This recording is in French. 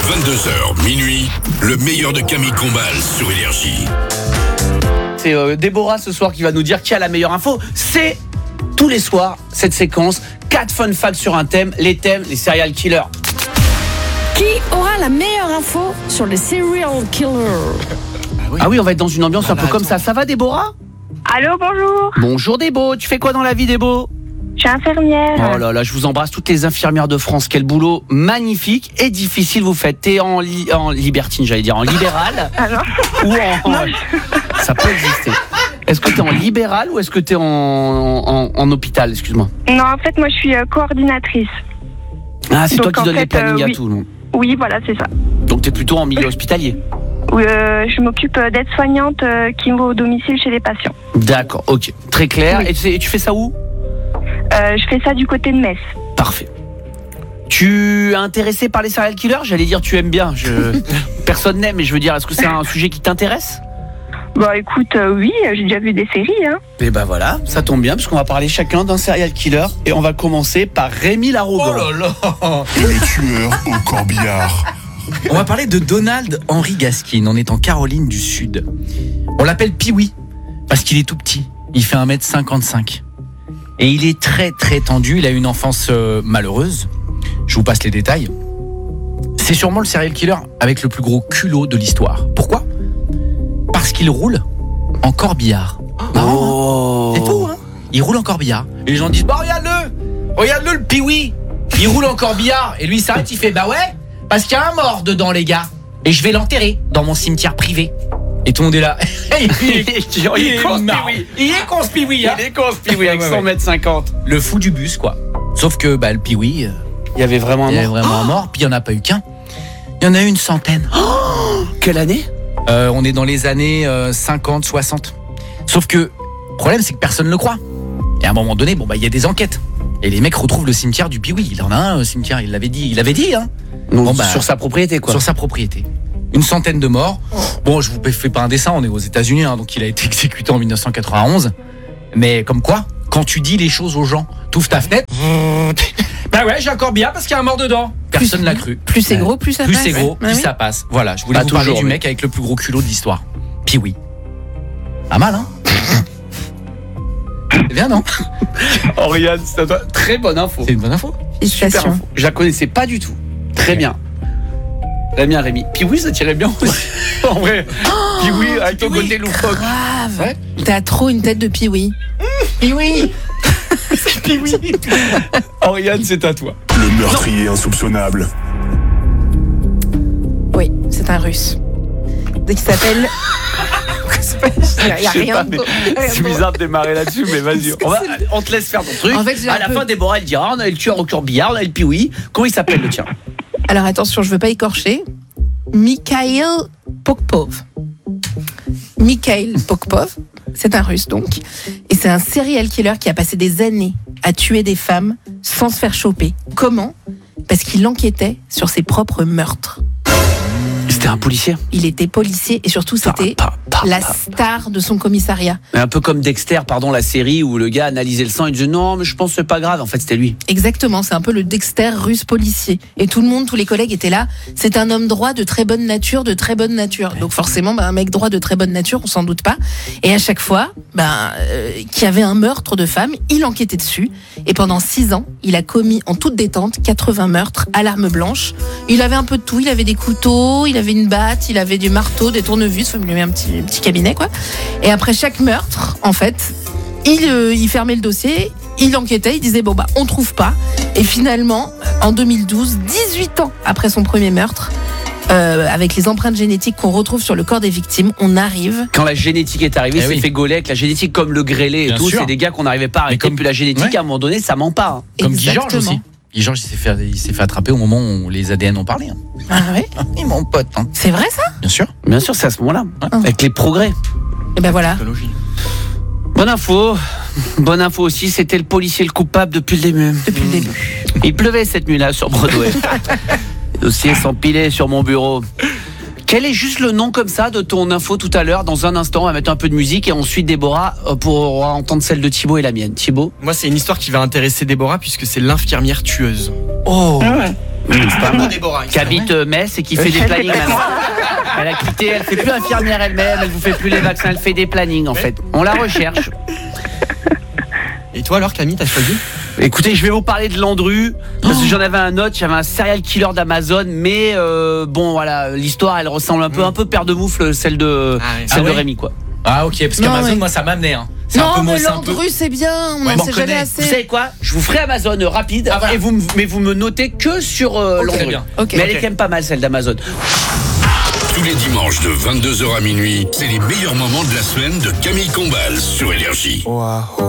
22h, minuit, le meilleur de Camille Combal sur Énergie. C'est Déborah ce soir qui va nous dire qui a la meilleure info. C'est tous les soirs cette séquence, 4 fun facts sur un thème, les serial killers. Qui aura la meilleure info sur les serial killers? Ah oui, on va être dans une ambiance un peu comme ça. Ça va Déborah? Allô, bonjour. Bonjour Débo, tu fais quoi dans la vie Débo? Je suis infirmière. Oh là là, je vous embrasse toutes les infirmières de France. Quel boulot magnifique et difficile vous faites. T'es en libertine, j'allais dire, en libéral Alors ou ça peut exister. Est-ce que t'es en libéral ou est-ce que t'es en hôpital, excuse-moi? Non, en fait, moi, je suis coordinatrice. Ah, c'est Donc, toi qui donnes les plannings à oui. tout le monde. Oui, voilà, c'est ça. Donc t'es plutôt en milieu hospitalier. Oui, je m'occupe d'aide-soignante qui va au domicile chez les patients. D'accord, ok, très clair. Oui. Et tu fais ça où? Je fais ça du côté de Metz. Parfait. Tu es intéressé par les serial killers? J'allais dire tu aimes bien. Personne n'aime, mais je veux dire, est-ce que c'est un sujet qui t'intéresse? Bah écoute, oui, j'ai déjà vu des séries, hein. Et ben voilà, ça tombe bien parce qu'on va parler chacun d'un serial killer et on va commencer par Rémi Larrogant. Oh là là. Le tueur au corbillard. On va parler de Donald Henry Gaskin. On est en Caroline du Sud. On l'appelle Pee-wee parce qu'il est tout petit. Il fait 1m55. Et il est très très tendu. Il a une enfance malheureuse. Je vous passe les détails. C'est sûrement le serial killer avec le plus gros culot de l'histoire. Pourquoi? Parce qu'il roule en corbillard. Oh. C'est fou, hein? Il roule en corbillard. Et les gens disent, bah regarde-le le Pee-wee. Il roule en corbillard. Et lui il s'arrête, il fait, bah ouais, parce qu'il y a un mort dedans les gars. Et je vais l'enterrer dans mon cimetière privé. Et tout le monde est là. Il est con ce Pee-wee, hein. Il est con ce Pee-wee avec 100m50. Le fou du bus quoi. Sauf que le Pee-wee, Il y avait vraiment un il y avait mort. vraiment un mort. Puis il n'y en a pas eu qu'un. Il y en a eu une centaine. Quelle année? On est dans les années 50, 60. Sauf que le problème c'est que personne ne le croit. Et à un moment donné, il y a des enquêtes. Et les mecs retrouvent le cimetière du Pee-wee. Il en a un cimetière, il l'avait dit, hein. Donc, sur sa propriété quoi. Sur sa propriété. Une centaine de morts. Bon, je vous fais pas un dessin, on est aux États-Unis, hein, donc il a été exécuté en 1991. Mais comme quoi, quand tu dis les choses aux gens, t'ouvres ta fenêtre. Bah ouais, j'ai un corbillard parce qu'il y a un mort dedans. Personne l'a cru. Plus c'est gros, plus ça passe. Plus c'est gros, Ouais. plus Oui. ça passe. Voilà, je voulais Pas vous parler toujours, du mais- mec avec le plus gros culot de l'histoire. Pee-wee. Pas mal, hein? C'est bien, non? Oriane, c'est très bonne info. C'est une bonne info. Super Félicitations. info. Je la connaissais pas du tout. Très bien. Très bien Rémi. Pee-wee ça tirait bien aussi. En vrai. Pee-wee avec ton côté loufoque. Grave. Ouais. T'as trop une tête de Pee-wee. Pee-wee. Pee-wee. Oriane, c'est à toi. Le meurtrier insoupçonnable. Oui, c'est un russe. Il s'appelle. Il n'y a Je sais rien pas, de- mais rien c'est de- bizarre de démarrer là-dessus, mais vas-y. On te laisse faire ton truc. En fait, j'ai à un la peu- fin, Déborah, elle dira on a le tueur au corbillard, on a le Pee-wee. Comment il s'appelle le tien? Alors attention, je veux pas écorcher. Mikhail Pokpov. Mikhail Pokpov, c'est un russe donc. Et c'est un serial killer qui a passé des années à tuer des femmes sans se faire choper. Comment? Parce qu'il enquêtait sur ses propres meurtres. C'était un policier. Il était policier et surtout c'était la star de son commissariat. Un peu comme Dexter, la série où le gars analysait le sang et disait non, mais je pense que c'est pas grave. En fait, c'était lui. Exactement, c'est un peu le Dexter russe policier. Et tout le monde, tous les collègues étaient là. C'est un homme droit de très bonne nature, Donc forcément, un mec droit de très bonne nature, on s'en doute pas. Et à chaque fois, qu'il y avait un meurtre de femme, il enquêtait dessus. Et pendant 6 ans, il a commis en toute détente 80 meurtres à l'arme blanche. Il avait un peu de tout. Il avait des couteaux, il avait une batte, il avait du marteau, des tournevis. Il avait un petit cabinet, quoi. Et après chaque meurtre, en fait, il fermait le dossier, il enquêtait, il disait on trouve pas. Et finalement, en 2012, 18 ans après son premier meurtre, avec les empreintes génétiques qu'on retrouve sur le corps des victimes, on arrive. Quand la génétique est arrivée, c'est fait gauler avec la génétique comme le grêlé et Bien tout. sûr. C'est des gars qu'on n'arrivait pas à arrêter. Puis la génétique, à un moment donné, ça ment pas. Comme Guy Georges Exactement. aussi. Guy Georges, il s'est fait attraper au moment où les ADN ont parlé. Hein. Ah ouais? Et mon pote, hein. C'est vrai ça? Bien sûr. Bien sûr, c'est à ce moment-là. Avec les progrès. Et ben voilà. Bonne info. Bonne info aussi, c'était le policier le coupable depuis le début. Depuis le début. Il pleuvait cette nuit-là sur Broadway. Les dossiers s'empilaient sur mon bureau. Quel est juste le nom comme ça de ton info tout à l'heure? Dans un instant, on va mettre un peu de musique et ensuite Déborah pour entendre celle de Thibaut et la mienne. Thibaut? Moi, c'est une histoire qui va intéresser Déborah puisque c'est l'infirmière tueuse. Oh. C'est pas pour Déborah. Qui habite Metz et qui fait des plannings maintenant. Elle a quitté, elle fait plus infirmière elle-même, elle vous fait plus les vaccins, elle fait des plannings en fait. On la recherche. Et toi alors, Camille, t'as choisi? Écoutez, je vais vous parler de Landru parce que j'en avais un autre, j'avais un serial killer d'Amazon, mais bon voilà, l'histoire elle ressemble un peu paire de moufle celle de Rémi quoi. Ah ok, parce qu'Amazon, moi ça m'amenait. Hein. C'est un Non, peu mais c'est un peu- Landru, c'est bien. On Ouais, n'en on sait jamais connaît. assez. Vous savez quoi? Je vous ferai Amazon rapide, Ah, voilà. et mais vous me notez que sur Landru. Très bien. Ok. Mais elle est quand même pas mal celle d'Amazon. Tous les dimanches de 22h à minuit, c'est les meilleurs moments de la semaine de Camille Combal sur Énergie.